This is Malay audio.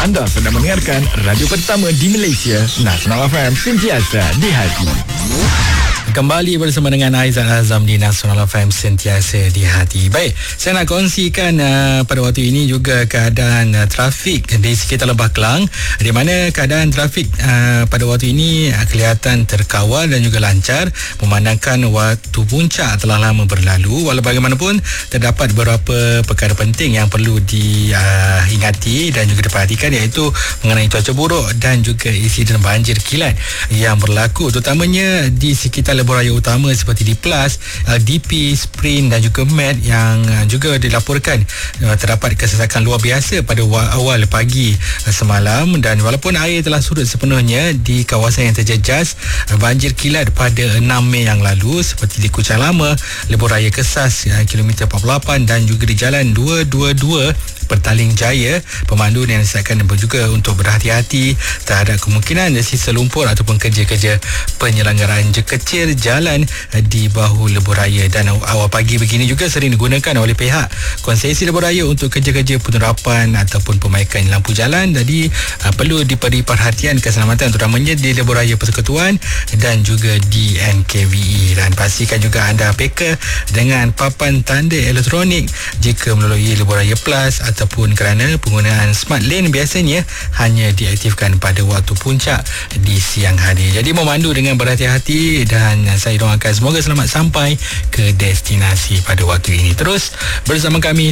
Anda sedang mendengarkan radio pertama di Malaysia, Nasional FM, sentiasa di hati. Kembali bersama dengan Aizat Azam di Nasional FM, sentiasa di hati. Baik, saya nak kongsikan pada waktu ini juga keadaan trafik di sekitar Lebah Kelang, di mana keadaan trafik pada waktu ini kelihatan terkawal dan juga lancar memandangkan waktu puncak telah lama berlalu. Walau bagaimanapun, terdapat beberapa perkara penting yang perlu diingati dan juga diperhatikan, iaitu mengenai cuaca buruk dan juga insiden banjir kilat yang berlaku, terutamanya di sekitar lebuh raya utama seperti di Plus, DP, Sprint dan juga Med, yang juga dilaporkan terdapat kesesakan luar biasa pada awal pagi semalam. Dan walaupun air telah surut sepenuhnya di kawasan yang terjejas banjir kilat pada 6 Mei yang lalu, seperti di Kuching Lama, Lebuh Raya Kesas kilometer 48 dan juga di Jalan 222 Pertaling Jaya, pemandu yang disediakan juga untuk berhati-hati terhadap kemungkinan sisa lumpur ataupun kerja-kerja penyelenggaraan kecil jalan di bahu lebuh raya. Dan awal pagi begini juga sering digunakan oleh pihak konsesi lebuh raya untuk kerja-kerja penerapan ataupun pemaikan lampu jalan. Jadi perlu diberi perhatian keselamatan, terutamanya di lebuh raya Persekutuan dan juga di NKVE. Dan pastikan juga anda peka dengan papan tanda elektronik jika melalui lebuh raya Plus, ataupun kerana penggunaan smart lane biasanya hanya diaktifkan pada waktu puncak di siang hari. Jadi memandu dengan berhati-hati, dan saya doakan semoga selamat sampai ke destinasi pada waktu ini. Terus bersama kami